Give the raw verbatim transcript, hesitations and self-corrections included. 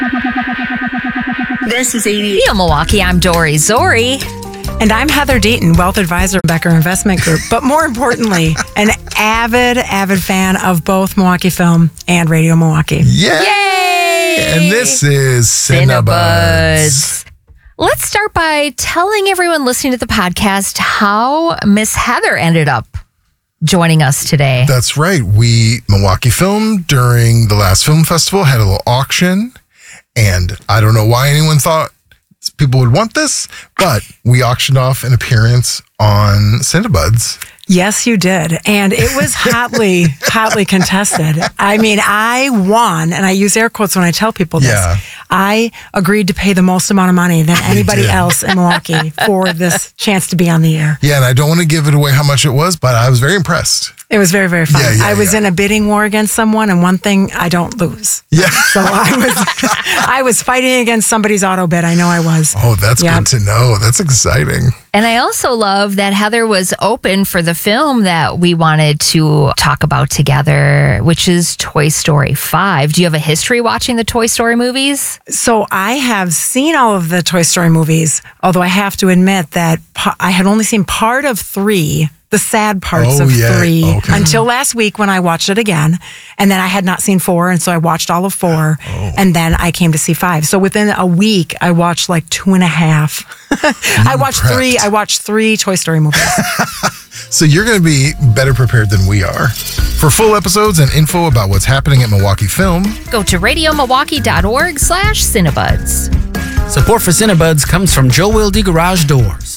This is Radio Milwaukee. I'm Dory Zori. And I'm Heather Deaton, wealth advisor, Becker Investment Group. But more importantly, an avid, avid fan of both Milwaukee Film and Radio Milwaukee. Yay! Yay! And this is Cinebuds. Let's start by telling everyone listening to the podcast how Miss Heather ended up joining us today. That's right. We, Milwaukee Film, during the last film festival, had a little auction. And I don't know why anyone thought people would want this, but we auctioned off an appearance on Cinebuds. Yes, you did. And it was hotly, hotly contested. I mean, I won, and I use air quotes when I tell people this. Yeah. I agreed to pay the most amount of money than anybody else in Milwaukee for this chance to be on the air. Yeah, and I don't want to give it away how much it was, but I was very impressed. It was very, very fun. Yeah, yeah, I was yeah. in a bidding war against someone, and one thing, I don't lose. Yeah. So I was I was fighting against somebody's auto bid. I know I was. Oh, that's Yeah. good to know. That's exciting. And I also love that Heather was open for the film that we wanted to talk about together, which is Toy Story five. Do you have a history watching the Toy Story movies? So I have seen all of the Toy Story movies, although I have to admit that pa- I had only seen part of three, the sad parts Oh, of yeah. three, Okay. until last week when I watched it again. And then I had not seen four, and so I watched all of four, Oh. and then I came to see five. So within a week, I watched like two and a half. I watched prepped. three. I watched three Toy Story movies. So you're going to be better prepared than we are. For full episodes and info about what's happening at Milwaukee Film, Go to radiomilwaukee.org slash Cinebuds. Support for Cinebuds comes from Joe Wilde Garage Doors.